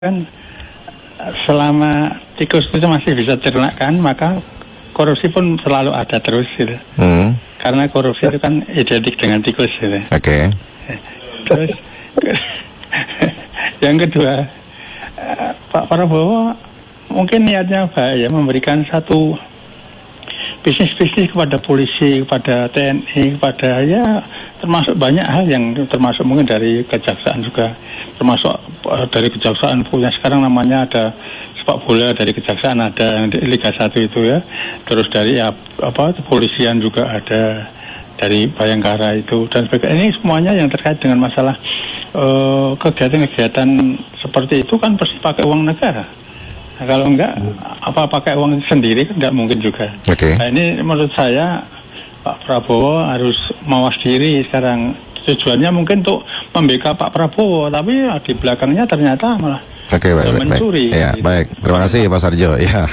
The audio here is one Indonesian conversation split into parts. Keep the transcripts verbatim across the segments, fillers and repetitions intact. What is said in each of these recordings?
kan selama tikus itu masih bisa ternakan, maka korupsi pun selalu ada terus gitu. Hmm. Karena korupsi itu kan identik dengan tikus gitu. Oke. Okay. Terus yang kedua, Pak Prabowo mungkin niatnya baik ya, memberikan satu bisnis-bisnis kepada polisi, kepada T N I, kepada ya termasuk banyak hal yang termasuk mungkin dari kejaksaan juga, termasuk uh, dari kejaksaan punya sekarang namanya ada sepak bola dari kejaksaan ada yang di Liga satu itu ya, terus dari ya, apa kepolisian juga ada dari Bayangkara itu dan sebagainya. Ini semuanya yang terkait dengan masalah uh, kegiatan-kegiatan seperti itu kan pasti pakai uang negara. Nah, kalau enggak, apa pakai uang sendiri kan enggak mungkin juga. Okay. Nah, ini menurut saya Pak Prabowo harus mawas diri sekarang. Tujuannya mungkin untuk membeka Pak Prabowo, tapi ya, di belakangnya ternyata malah Oke, okay, baik, mencuri. Baik. Ya, gitu. baik. Terima kasih Pak Sarjo. Ya.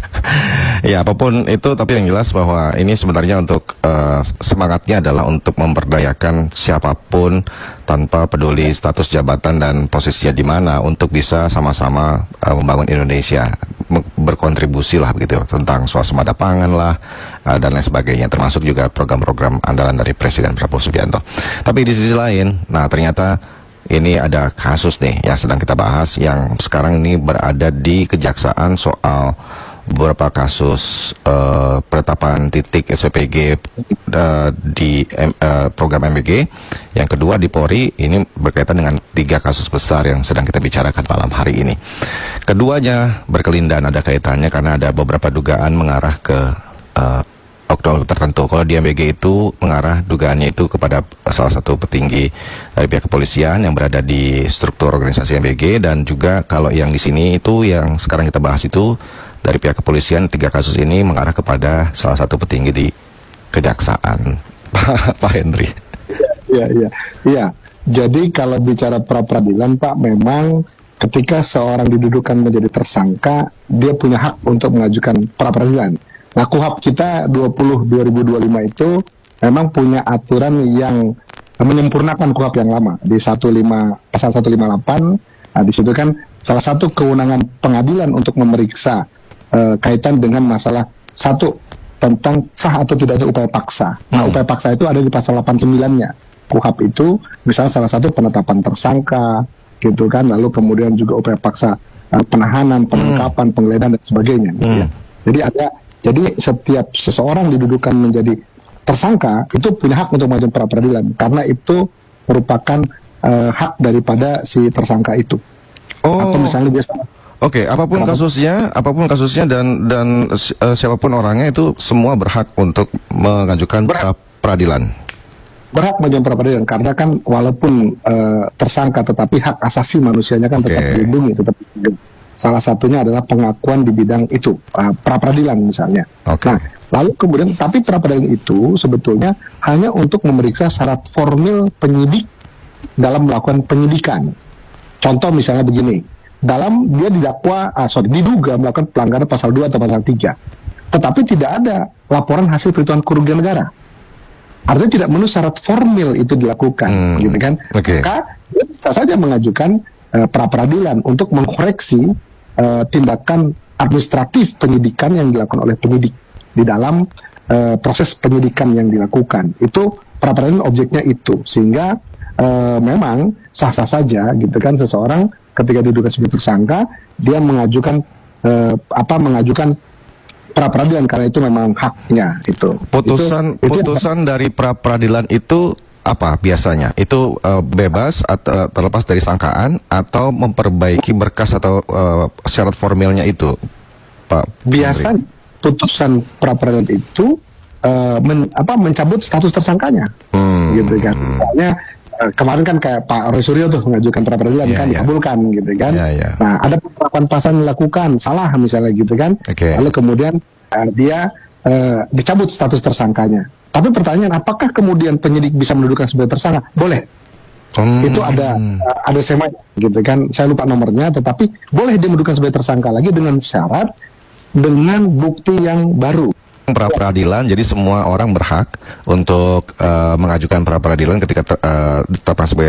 Ya, apapun itu, tapi yang jelas bahwa ini sebenarnya untuk uh, semangatnya adalah untuk memberdayakan siapapun tanpa peduli status jabatan dan posisinya di mana untuk bisa sama-sama uh, membangun Indonesia, berkontribusi lah begitu tentang swasembada pangan lah uh, dan lain sebagainya, termasuk juga program-program andalan dari Presiden Prabowo Subianto. Tapi di sisi lain, nah ternyata ini ada kasus nih yang sedang kita bahas yang sekarang ini berada di kejaksaan soal beberapa kasus uh, penetapan titik S P P G uh, di uh, program M B G. Yang kedua di Polri, ini berkaitan dengan tiga kasus besar yang sedang kita bicarakan malam hari ini. Keduanya berkelindahan, ada kaitannya karena ada beberapa dugaan mengarah ke uh, oknum tertentu. Kalau di M B G itu mengarah dugaannya itu kepada salah satu petinggi dari pihak kepolisian yang berada di struktur organisasi M B G, dan juga kalau yang di sini itu yang sekarang kita bahas itu dari pihak kepolisian, tiga kasus ini mengarah kepada salah satu petinggi di kejaksaan. Pak Henry. Iya, iya, iya. Jadi kalau bicara pra peradilan, Pak, memang ketika seorang didudukan menjadi tersangka, dia punya hak untuk mengajukan pra peradilan. Nah, KUHP kita dua puluh dua ribu dua puluh lima itu memang punya aturan yang menyempurnakan KUHP yang lama di pasal seratus lima puluh delapan. Nah, di situ kan salah satu kewenangan pengadilan untuk memeriksa Uh, kaitan dengan masalah satu tentang sah atau tidaknya upaya paksa. Nah, hmm. upaya paksa itu ada di pasal delapan puluh sembilan-nya KUHP itu, misalnya salah satu penetapan tersangka, gitu kan, lalu kemudian juga upaya paksa uh, penahanan, penangkapan, hmm. penggeledahan dan sebagainya. Gitu hmm. ya. Jadi ada, jadi setiap seseorang didudukan menjadi tersangka itu punya hak untuk mengajukan pra peradilan karena itu merupakan uh, hak daripada si tersangka itu. Oh. Atau misalnya dia Oke, okay, apapun kasusnya, apapun kasusnya dan dan uh, siapapun orangnya itu semua berhak untuk mengajukan pra peradilan. Berhak mengajukan pra peradilan karena kan walaupun uh, tersangka tetapi hak asasi manusianya kan tetap okay. dilindungi, tetap dilindungi. Salah satunya adalah pengakuan di bidang itu, uh, pra peradilan misalnya. Okay. Nah, lalu kemudian tapi pra peradilan itu sebetulnya hanya untuk memeriksa syarat formil penyidik dalam melakukan penyidikan. Contoh misalnya begini. Dalam dia didakwa, ah, sorry, diduga melakukan pelanggaran pasal dua atau pasal tiga, tetapi tidak ada laporan hasil perhitungan kerugian negara. Artinya tidak memenuhi syarat formil itu dilakukan, hmm, gitu kan? Okay. Maka dia bisa saja mengajukan uh, pra peradilan untuk mengkoreksi uh, tindakan administratif penyidikan yang dilakukan oleh penyidik di dalam uh, proses penyidikan yang dilakukan. Itu pra peradilan objeknya itu, sehingga uh, memang sah-sah saja, gitu kan, seseorang ketika diduga sebagai tersangka dia mengajukan eh, apa mengajukan pra peradilan karena itu memang haknya itu. Putusan itu, putusan itu dari pra peradilan itu apa biasanya? Itu uh, bebas atau terlepas dari sangkaan atau memperbaiki berkas atau uh, syarat formilnya itu, Pak? Biasanya putusan pra peradilan itu uh, men, apa mencabut status tersangkanya, hmm. gitu kan. Misalnya kemarin kan kayak Pak Roy Suryo tuh mengajukan pra peradilan yeah, kan yeah. dikabulkan gitu kan. Yeah, yeah. Nah, ada penerapan pasal dilakukan salah misalnya gitu kan. Okay. Lalu kemudian uh, dia uh, dicabut status tersangkanya. Tapi pertanyaan, apakah kemudian penyidik bisa mendudukan sebagai tersangka? Boleh. Hmm. Itu ada uh, ada sema gitu kan. Saya lupa nomornya, tetapi boleh dia mendudukan sebagai tersangka lagi dengan syarat dengan bukti yang baru. Pra peradilan, jadi semua orang berhak untuk uh, mengajukan pra peradilan ketika ter, uh, ditetapkan sebagai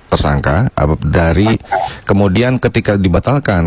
tersangka uh, dari kemudian ketika dibatalkan